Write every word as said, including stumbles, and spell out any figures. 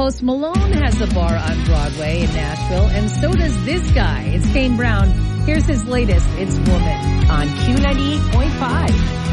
Post Malone has a bar on Broadway in Nashville, and so does this guy. It's Kane Brown. Here's his latest, It's Woman, on Q ninety-eight point five.